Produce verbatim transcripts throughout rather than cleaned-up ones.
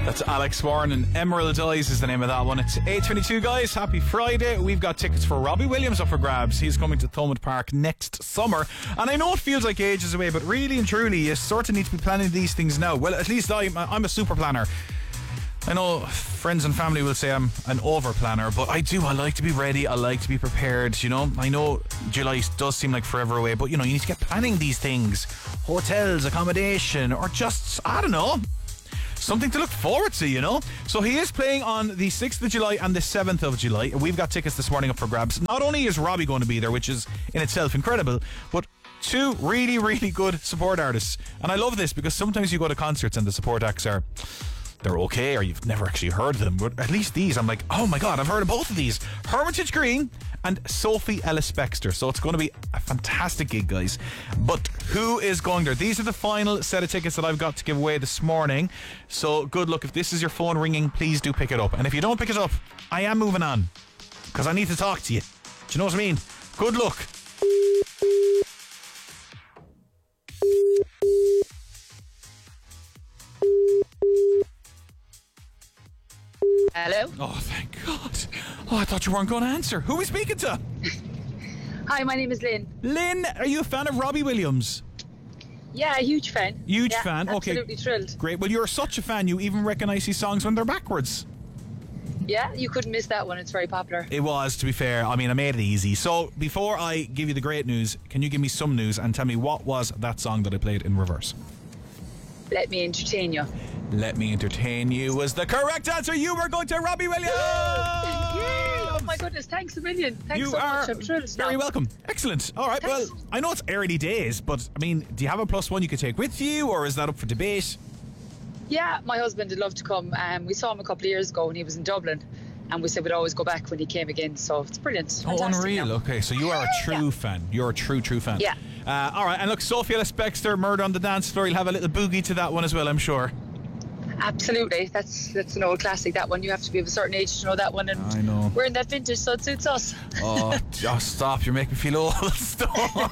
That's Alex Warren and Emerald Eyes is the name of that one. It's eight twenty-two, guys. Happy Friday. We've got tickets for Robbie Williams up for grabs. He's coming to Thomond Park next summer. And I know it feels like ages away, but really and truly, you sort of need to be planning these things now. Well, at least I'm, I'm a super planner. I know friends and family will say I'm an over planner, but I do. I like to be ready. I like to be prepared, you know. I know July does seem like forever away, but, you know, you need to get planning these things. Hotels, accommodation, or just, I don't know, something to look forward to, you know. So he is playing on the sixth of July and the seventh of July. We've got tickets this morning up for grabs. Not only is Robbie going to be there, which is in itself incredible, but two really, really good support artists. And I love this because sometimes you go to concerts and the support acts are... they're okay, or you've never actually heard of them, but at least these, I'm like, oh my god, I've heard of both of these. Hermitage Green and Sophie Ellis-Bextor. So it's going to be a fantastic gig, guys. But who is going there? These are the final set of tickets that I've got to give away this morning. So good luck. If this is your phone ringing, please do pick it up. And if you don't pick it up, I am moving on, because I need to talk to you. Do you know what I mean? Good luck. Hello? Oh, thank God. Oh, I thought you weren't going to answer. Who are we speaking to? Hi, my name is Lynn. Lynn, are you a fan of Robbie Williams? Yeah, a huge fan. Huge yeah, fan? Okay. Absolutely thrilled. Great. Well, you're such a fan, you even recognise his songs when they're backwards. Yeah, you couldn't miss that one. It's very popular. It was, to be fair. I mean, I made it easy. So, before I give you the great news, can you give me some news and tell me what was that song that I played in reverse? Let Me Entertain You. Let Me Entertain You was the correct answer. You were going to Robbie Williams! Yay! Oh my goodness, thanks a million. Thanks you so are much. I'm thrilled. very now. welcome. Excellent. All right, Thanks. well, I know it's early days, but, I mean, do you have a plus one you could take with you, or is that up for debate? Yeah, my husband would love to come. Um, we saw him a couple of years ago when he was in Dublin, and we said we'd always go back when he came again, so it's brilliant. Oh, Fantastic unreal. now. Okay, so you are a true Yeah. fan. You're a true, true fan. Yeah. Uh, all right, and look, Sophie Ellis-Bextor, Murder on the Dance Floor. You'll have a little boogie to that one as well, I'm sure. Absolutely. That's that's an old classic, that one. You have to be of a certain age to know that one, and I know. we're in that vintage, so it suits us. Oh, just stop. You're making me feel old. Stop.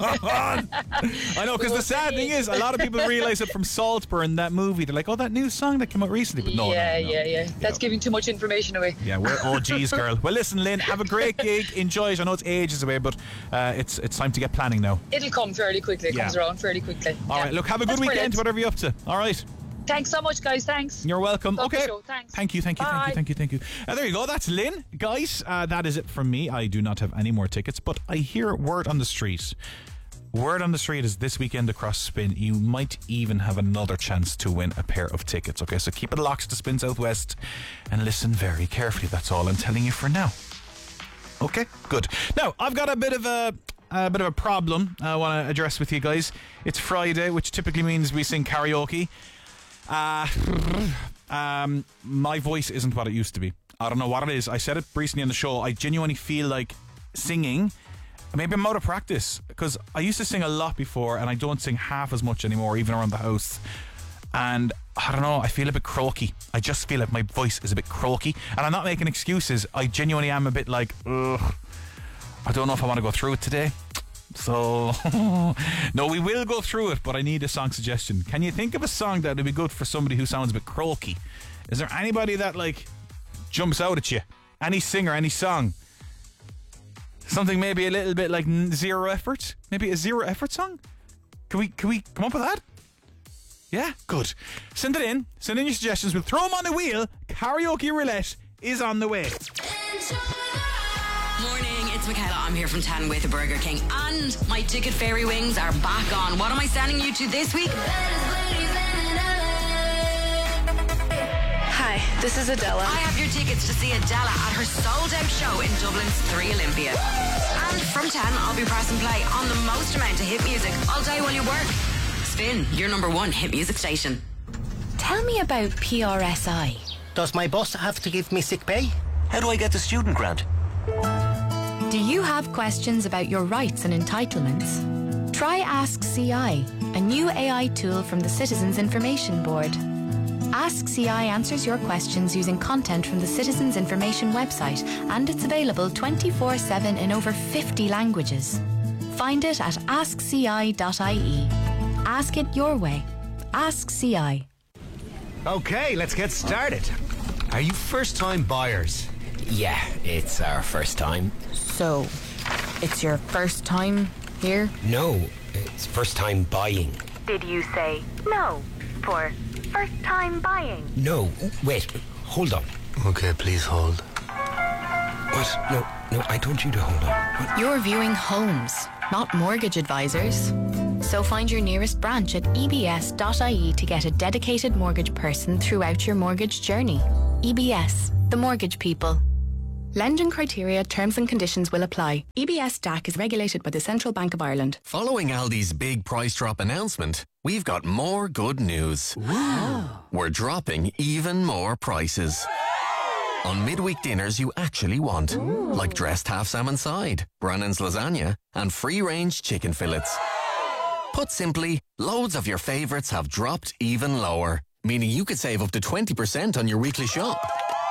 I know, because the sad thing is, a lot of people realise it from Saltburn, that movie. They're like, oh, that new song that came out recently. But no, yeah, no, no. yeah, yeah. That's giving too much information away. Yeah, we're O Gs, girl. Well, listen, Lynn, have a great gig. Enjoy it. I know it's ages away, but uh, it's it's time to get planning now. It'll come fairly quickly. It Yeah. comes around fairly quickly. All Yeah. right, look, have a good That's weekend, brilliant. whatever you're up to. All right. Thanks so much, guys. Thanks. You're welcome. Love the Okay. show. Thanks. Thank you, thank you, thank you, Bye. thank you, thank you. Uh, there you go. That's Lynn. Guys, uh, that is it from me. I do not have any more tickets, but I hear word on the street. Word on the street is this weekend across Spin, you might even have another chance to win a pair of tickets. Okay, so keep it locked to Spin Southwest and listen very carefully. That's all I'm telling you for now. Okay, good. Now, I've got a bit of a... A bit of a problem I want to address with you guys. It's Friday, which typically means we sing karaoke. Uh, um, my voice isn't what it used to be. I don't know what it is. I said it recently on the show. I genuinely feel like singing. Maybe I'm out of practice, because I used to sing a lot before and I don't sing half as much anymore, even around the house. And I don't know, I feel a bit croaky. I just feel like my voice is a bit croaky. And I'm not making excuses. I genuinely am a bit like, ugh. I don't know if I want to go through it today. So, no, we will go through it, but I need a song suggestion. Can you think of a song that would be good for somebody who sounds a bit croaky? Is there anybody that, like, jumps out at you? Any singer, any song? Something maybe a little bit like zero effort? Maybe a zero effort song? Can we, can we come up with that? Yeah? Good. Send it in. Send in your suggestions. We'll throw them on the wheel. Karaoke Roulette is on the way. Morning, it's Michaela. I'm here from ten with the Burger King, and my ticket fairy wings are back on. What am I sending you to this week? Hi, this is Adela. I have your tickets to see Adela at her sold-out show in Dublin's Three Olympia. And from ten, I'll be pressing play on the most amount of hit music all day while you work. Spin, your number one hit music station. Tell me about P R S I. Does my boss have to give me sick pay? How do I get the student grant? Do you have questions about your rights and entitlements? Try Ask C I, a new A I tool from the Citizens Information Board. Ask C I answers your questions using content from the Citizens Information website, and it's available twenty-four seven in over fifty languages. Find it at ask c i dot i e. Ask it your way. Ask C I. Okay, let's get started. Are you first-time buyers? Yeah, it's our first time. So, it's your first time here? No, it's first time buying. Did you say no for first time buying? No, wait, hold on. Okay, please hold. What? No, no, I told you to hold on. What? You're viewing homes, not mortgage advisors. So find your nearest branch at e b s dot i e to get a dedicated mortgage person throughout your mortgage journey. E B S, the mortgage people. Lending criteria, terms and conditions will apply. E B S D A C is regulated by the Central Bank of Ireland. Following Aldi's big price drop announcement, we've got more good news. Wow. We're dropping even more prices. On midweek dinners you actually want. Ooh. Like dressed half salmon side, Brannan's lasagna, and free-range chicken fillets. Put simply, loads of your favourites have dropped even lower, meaning you could save up to twenty percent on your weekly shop.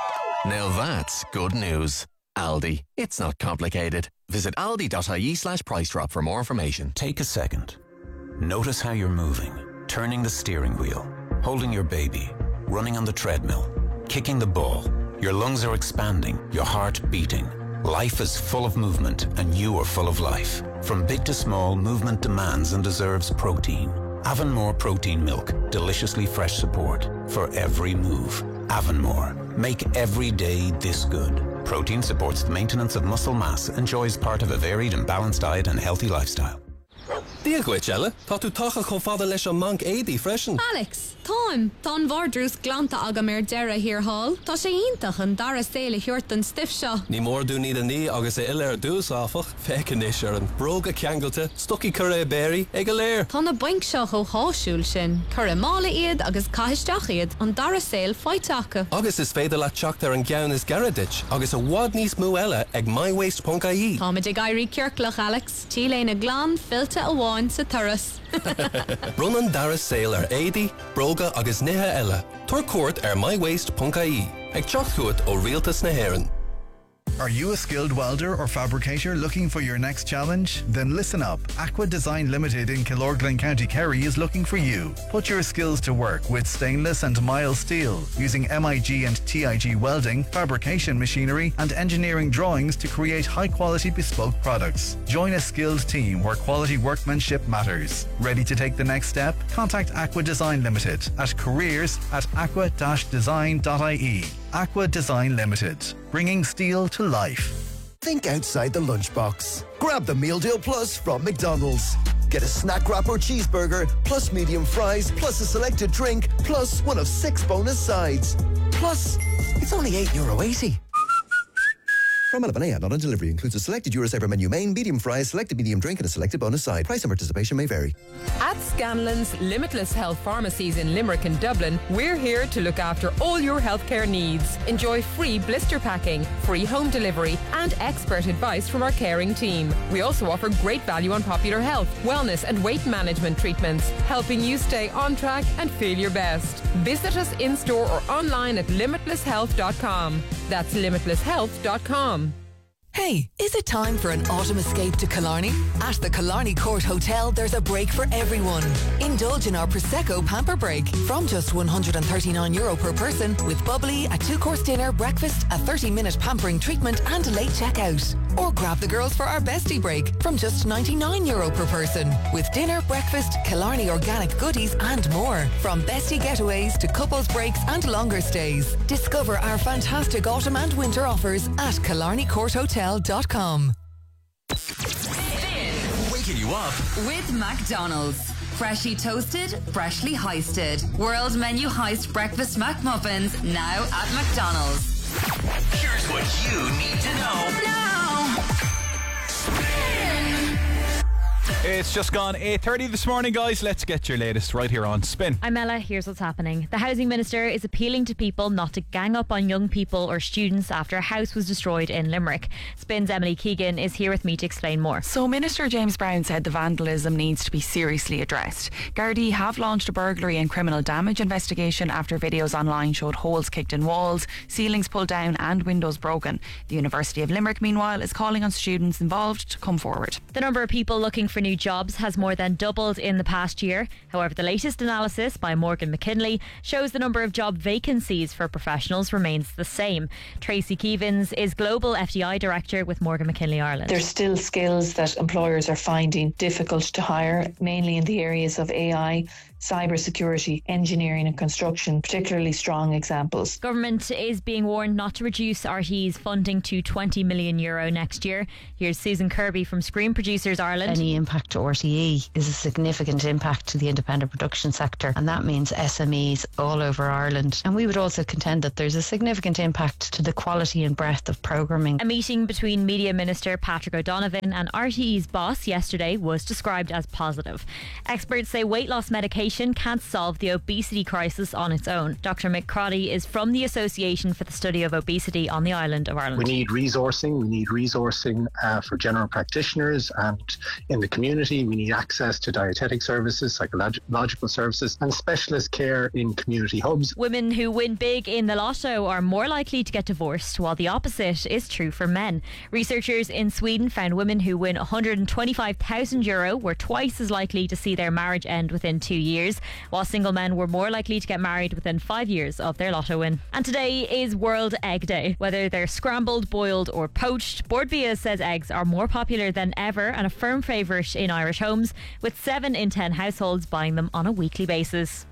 Now that's good news. Aldi. It's not complicated. Visit aldi.ie slash price drop for more information. Take a second. Notice how you're moving, turning the steering wheel, holding your baby, running on the treadmill, kicking the ball. Your lungs are expanding, your heart beating. Life is full of movement, and you are full of life. From big to small, movement demands and deserves protein. Avonmore Protein Milk, deliciously fresh support for every move. Avonmore, make every day this good. Protein supports the maintenance of muscle mass, enjoys part of a varied and balanced diet and healthy lifestyle. Díaghaid, Ella, tá tú tacha chomh fada leis an manc éadaí freisin. Alex, táim, tá an bhardrús glanta aga mér deire hir hall. Tá sé iontach an dara séile thuirt an stiff seo. Ní mór dú ní a ní agus é ile ar dús áfach, fecin is ar an bróga ceangalte, stoci curé béri, ag a léir. Tá na baink seo cho háisiúil sin, curé mála iad agus caiisteach iad an dara séil feitacha. Agus is féidir le teacht ar an gceann is garadit, agus a wad níos mú eile ag my waste dot I E. Tá ag airí ceirclach, Alex, tí léna glán filta a bháin sa turas. Run an dara séil ar éadaí, bróga agus nithe eile. Tuair cuairt ar my waste dot I E. Ag teacht chuait ó rialtas na hÉireann. Are you a skilled welder or fabricator looking for your next challenge? Then listen up. Aqua Design Limited in Killorglin, County Kerry is looking for you. Put your skills to work with stainless and mild steel, using M I G and T I G welding, fabrication machinery and engineering drawings to create high-quality bespoke products. Join a skilled team where quality workmanship matters. Ready to take the next step? Contact Aqua Design Limited at careers at aqua dash design dot I E. Aqua Design Limited, bringing steel to life. Think outside the lunchbox. Grab the Meal Deal Plus from McDonald's. Get a snack wrap or cheeseburger, plus medium fries, plus a selected drink, plus one of six bonus sides. Plus, it's only eight euro eighty. From eleven a m on delivery includes a selected Eurosaver menu main, medium fries, selected medium drink and a selected bonus side. Price and participation may vary. At Scanlon's Limitless Health Pharmacies in Limerick and Dublin, we're here to look after all your healthcare needs. Enjoy free blister packing, free home delivery and expert advice from our caring team. We also offer great value on popular health, wellness and weight management treatments, helping you stay on track and feel your best. Visit us in-store or online at limitless health dot com. That's limitless health dot com. Hey, is it time for an autumn escape to Killarney? At the Killarney Court Hotel, there's a break for everyone. Indulge in our Prosecco Pamper Break from just one hundred thirty-nine euro per person with bubbly, a two-course dinner, breakfast, a thirty-minute pampering treatment and a late checkout. Or grab the girls for our Bestie Break from just ninety-nine euro per person with dinner, breakfast, Killarney organic goodies and more. From bestie getaways to couples breaks and longer stays. Discover our fantastic autumn and winter offers at killarney court hotel dot com. Waking you up with McDonald's. Freshly toasted, freshly heisted. World menu heist breakfast McMuffins now at McDonald's. Here's what you need to know now. Spin. It's just gone eight thirty this morning, guys. Let's get your latest right here on Spin. I'm Ella. Here's what's happening. The Housing Minister is appealing to people not to gang up on young people or students after a house was destroyed in Limerick. Spin's Emily Keegan is here with me to explain more. So Minister James Brown said the vandalism needs to be seriously addressed. Gardaí have launched a burglary and criminal damage investigation after videos online showed holes kicked in walls, ceilings pulled down and windows broken. The University of Limerick, meanwhile, is calling on students involved to come forward. The number of people looking for new new jobs has more than doubled in the past year. However, the latest analysis by Morgan McKinley shows the number of job vacancies for professionals remains the same. Tracy Keevins is Global F D I Director with Morgan McKinley Ireland. There's still skills that employers are finding difficult to hire, mainly in the areas of A I, cybersecurity, engineering and construction, particularly strong examples. Government is being warned not to reduce R T E's funding to twenty million euro next year. Here's Susan Kirby from Screen Producers Ireland. Any impact to R T E is a significant impact to the independent production sector, and that means S M Es all over Ireland. And we would also contend that there's a significant impact to the quality and breadth of programming. A meeting between Media Minister Patrick O'Donovan and R T E's boss yesterday was described as positive. Experts say weight loss medication can't solve the obesity crisis on its own. Doctor Mick Crotty is from the Association for the Study of Obesity on the island of Ireland. We need resourcing. We need resourcing uh, for general practitioners and in the community. We need access to dietetic services, psychological services and specialist care in community hubs. Women who win big in the lotto are more likely to get divorced, while the opposite is true for men. Researchers in Sweden found women who win one hundred twenty-five thousand euro were twice as likely to see their marriage end within two years. Years, while single men were more likely to get married within five years of their lotto win. And today is World Egg Day. Whether they're scrambled, boiled or poached, Board Via says eggs are more popular than ever and a firm favourite in Irish homes, with seven in ten households buying them on a weekly basis.